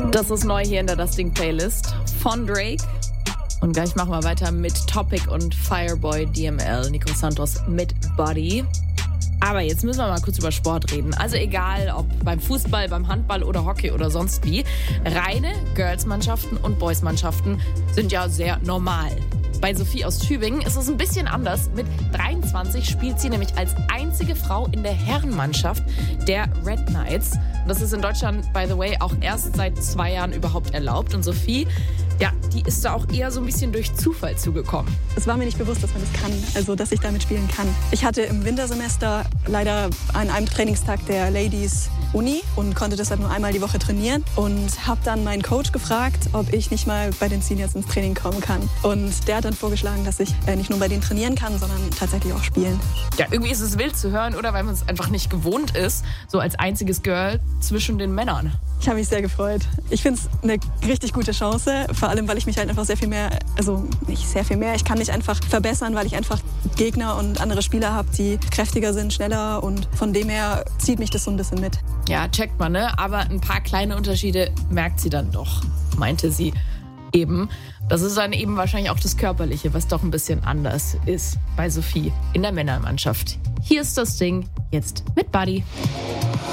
Das ist neu hier in der Das Ding Playlist von Drake. Und gleich machen wir weiter mit Topic und Fireboy DML, Nico Santos mit Body. Aber jetzt müssen wir mal kurz über Sport reden. Also egal, ob beim Fußball, beim Handball oder Hockey oder sonst wie. Reine Girls-Mannschaften und Boys-Mannschaften sind ja sehr normal. Bei Sophie aus Tübingen ist es ein bisschen anders. Mit 23 spielt sie nämlich als einzige Frau in der Herrenmannschaft der Red Knights. Das ist in Deutschland, by the way, auch erst seit 2 Jahren überhaupt erlaubt. Und Sophie, ja, die ist da auch eher so ein bisschen durch Zufall zugekommen. Es war mir nicht bewusst, dass man das kann, also dass ich damit spielen kann. Ich hatte im Wintersemester leider an einem Trainingstag der Ladies Uni und konnte deshalb nur einmal die Woche trainieren und habe dann meinen Coach gefragt, ob ich nicht mal bei den Seniors ins Training kommen kann. Und der hat dann vorgeschlagen, dass ich nicht nur bei denen trainieren kann, sondern tatsächlich auch spielen. Ja, irgendwie ist es wild zu hören, oder? Weil man es einfach nicht gewohnt ist, so als einziges Girl zwischen den Männern. Ich habe mich sehr gefreut. Ich finde es eine richtig gute Chance, vor allem, weil ich mich halt einfach sehr viel mehr, also nicht sehr viel mehr, ich kann mich einfach verbessern, weil ich einfach Gegner und andere Spieler habe, die kräftiger sind, schneller und von dem her zieht mich das so ein bisschen mit. Ja, checkt man, ne? Aber ein paar kleine Unterschiede merkt sie dann doch, meinte sie eben. Das ist dann eben wahrscheinlich auch das Körperliche, was doch ein bisschen anders ist bei Sophie in der Männermannschaft. Hier ist das Ding jetzt mit Buddy.